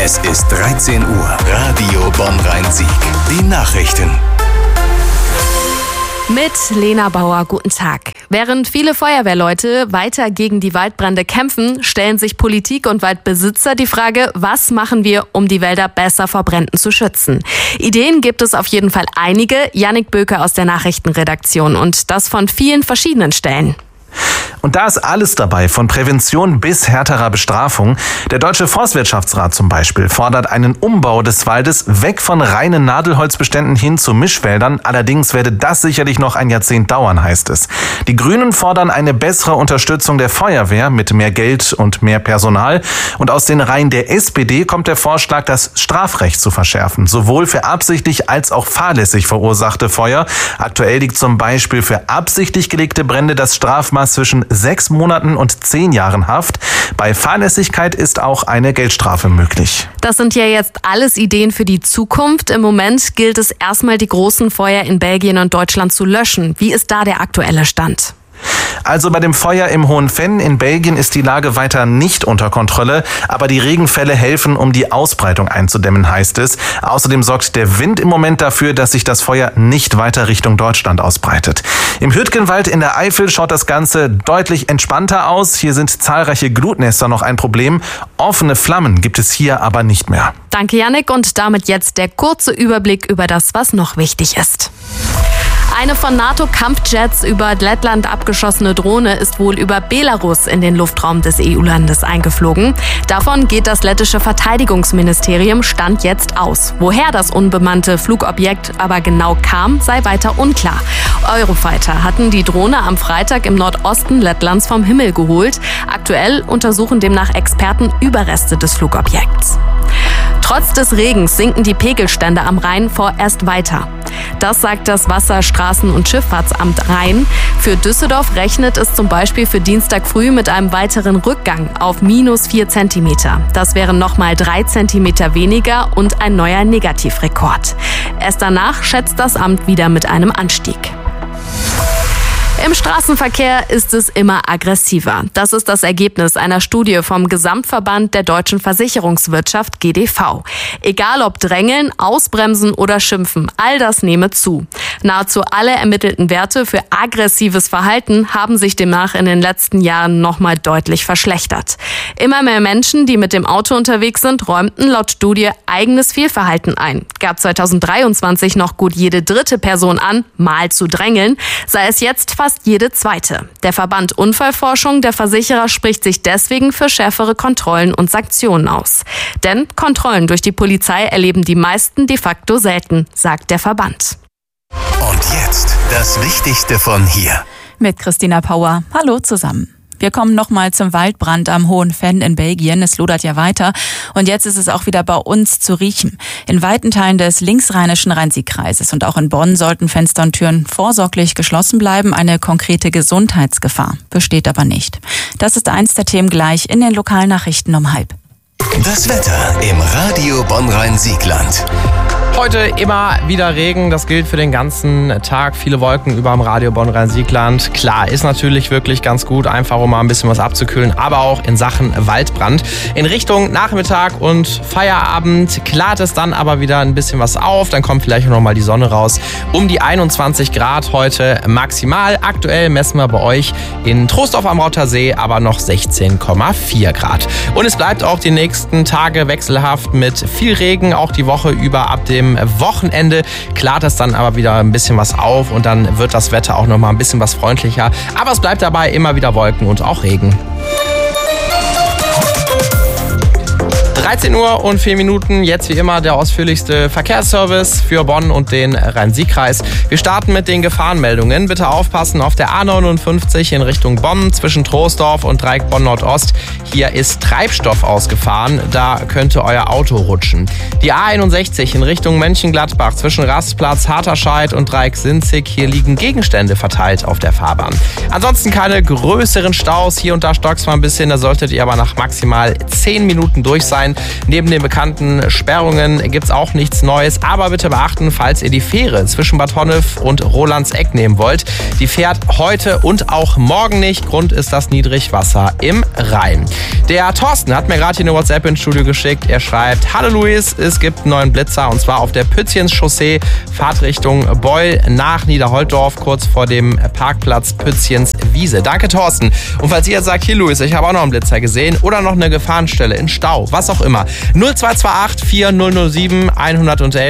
Es ist 13 Uhr. Radio Bonn-Rhein-Sieg. Die Nachrichten. Mit Lena Bauer, guten Tag. Während viele Feuerwehrleute weiter gegen die Waldbrände kämpfen, stellen sich Politik und Waldbesitzer die Frage, was machen wir, um die Wälder besser vor Bränden zu schützen? Ideen gibt es auf jeden Fall einige. Jannik Böker aus der Nachrichtenredaktion und das von vielen verschiedenen Stellen. Und da ist alles dabei, von Prävention bis härterer Bestrafung. Der Deutsche Forstwirtschaftsrat zum Beispiel fordert einen Umbau des Waldes weg von reinen Nadelholzbeständen hin zu Mischwäldern. Allerdings werde das sicherlich noch ein Jahrzehnt dauern, heißt es. Die Grünen fordern eine bessere Unterstützung der Feuerwehr mit mehr Geld und mehr Personal. Und aus den Reihen der SPD kommt der Vorschlag, das Strafrecht zu verschärfen, sowohl für absichtlich als auch fahrlässig verursachte Feuer. Aktuell liegt zum Beispiel für absichtlich gelegte Brände das Strafmaß zwischen 6 Monaten und 10 Jahren Haft. Bei Fahrlässigkeit ist auch eine Geldstrafe möglich. Das sind ja jetzt alles Ideen für die Zukunft. Im Moment gilt es erstmal, die großen Feuer in Belgien und Deutschland zu löschen. Wie ist da der aktuelle Stand? Also bei dem Feuer im Hohen Venn in Belgien ist die Lage weiter nicht unter Kontrolle, aber die Regenfälle helfen, um die Ausbreitung einzudämmen, heißt es. Außerdem sorgt der Wind im Moment dafür, dass sich das Feuer nicht weiter Richtung Deutschland ausbreitet. Im Hürtgenwald in der Eifel schaut das Ganze deutlich entspannter aus. Hier sind zahlreiche Glutnester noch ein Problem. Offene Flammen gibt es hier aber nicht mehr. Danke, Jannik. Und damit jetzt der kurze Überblick über das, was noch wichtig ist. Eine von NATO-Kampfjets über Lettland abgeschossene Drohne ist wohl über Belarus in den Luftraum des EU-Landes eingeflogen. Davon geht das lettische Verteidigungsministerium Stand jetzt aus. Woher das unbemannte Flugobjekt aber genau kam, sei weiter unklar. Eurofighter hatten die Drohne am Freitag im Nordosten Lettlands vom Himmel geholt. Aktuell untersuchen demnach Experten Überreste des Flugobjekts. Trotz des Regens sinken die Pegelstände am Rhein vorerst weiter. Das sagt das Wasser-, Straßen- und Schifffahrtsamt Rhein. Für Düsseldorf rechnet es zum Beispiel für Dienstag früh mit einem weiteren Rückgang auf -4 Zentimeter. Das wären nochmal 3 Zentimeter weniger und ein neuer Negativrekord. Erst danach schätzt das Amt wieder mit einem Anstieg. Im Straßenverkehr ist es immer aggressiver. Das ist das Ergebnis einer Studie vom Gesamtverband der deutschen Versicherungswirtschaft GDV. Egal ob drängeln, ausbremsen oder schimpfen, all das nehme zu. Nahezu alle ermittelten Werte für aggressives Verhalten haben sich demnach in den letzten Jahren nochmal deutlich verschlechtert. Immer mehr Menschen, die mit dem Auto unterwegs sind, räumten laut Studie eigenes Fehlverhalten ein. Gab 2023 noch gut jede dritte Person an, mal zu drängeln, sei es jetzt fast jede zweite. Der Verband Unfallforschung der Versicherer spricht sich deswegen für schärfere Kontrollen und Sanktionen aus. Denn Kontrollen durch die Polizei erleben die meisten de facto selten, sagt der Verband. Und jetzt das Wichtigste von hier. Mit Christina Pauer. Hallo zusammen. Wir kommen nochmal zum Waldbrand am Hohen Venn in Belgien. Es lodert ja weiter. Und jetzt ist es auch wieder bei uns zu riechen. In weiten Teilen des linksrheinischen Rhein-Sieg-Kreises und auch in Bonn sollten Fenster und Türen vorsorglich geschlossen bleiben. Eine konkrete Gesundheitsgefahr besteht aber nicht. Das ist eins der Themen gleich in den Lokalnachrichten um 12:30. Das Wetter im Radio Bonn-Rhein-Siegland. Heute immer wieder Regen, das gilt für den ganzen Tag. Viele Wolken über dem Radio Bonn-Rhein-Siegland. Klar, ist natürlich wirklich ganz gut, einfach um mal ein bisschen was abzukühlen, aber auch in Sachen Waldbrand. In Richtung Nachmittag und Feierabend klart es dann aber wieder ein bisschen was auf. Dann kommt vielleicht noch mal die Sonne raus. Um die 21 Grad heute maximal. Aktuell messen wir bei euch in Troisdorf am Rottersee aber noch 16,4 Grad. Und es bleibt auch die nächsten Tage wechselhaft mit viel Regen, auch die Woche über. Ab dem Wochenende klart es dann aber wieder ein bisschen was auf und dann wird das Wetter auch noch mal ein bisschen was freundlicher. Aber es bleibt dabei immer wieder Wolken und auch Regen. 13 Uhr und 4 Minuten, jetzt wie immer der ausführlichste Verkehrsservice für Bonn und den Rhein-Sieg-Kreis. Wir starten mit den Gefahrenmeldungen. Bitte aufpassen auf der A59 in Richtung Bonn zwischen Troisdorf und Dreieck Bonn Nordost. Hier ist Treibstoff ausgefahren, da könnte euer Auto rutschen. Die A61 in Richtung Mönchengladbach zwischen Rastplatz Harterscheid und Dreieck Sinzig. Hier liegen Gegenstände verteilt auf der Fahrbahn. Ansonsten keine größeren Staus. Hier und da stockt's mal ein bisschen, da solltet ihr aber nach maximal 10 Minuten durch sein. sein. Neben den bekannten Sperrungen gibt es auch nichts Neues. Aber bitte beachten, falls ihr die Fähre zwischen Bad Honnef und Rolandseck nehmen wollt. Die fährt heute und auch morgen nicht. Grund ist das Niedrigwasser im Rhein. Der Thorsten hat mir gerade hier eine WhatsApp ins Studio geschickt. Er schreibt: Hallo Luis, es gibt einen neuen Blitzer und zwar auf der Pützchenschaussee, Fahrtrichtung Beul nach Niederholtdorf, kurz vor dem Parkplatz Pützchens Wiese. Danke Thorsten. Und falls ihr jetzt sagt, hier Luis, ich habe auch noch einen Blitzer gesehen oder noch eine Gefahrenstelle in Stau, was auch immer. 0228 4007 111.